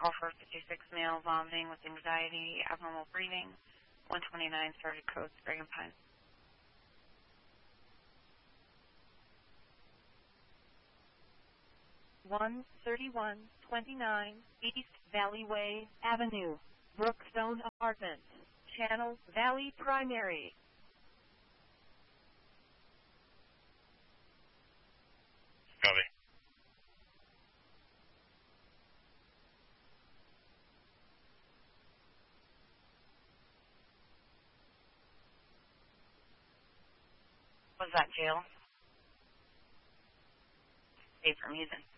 Call for 56 male vomiting with anxiety, abnormal breathing. 129 started code, Brigham Pines. 13129 East Valleyway Avenue, Brookstone Apartments, Channel Valley Primary. Copy. Was that jail? Stay from you then.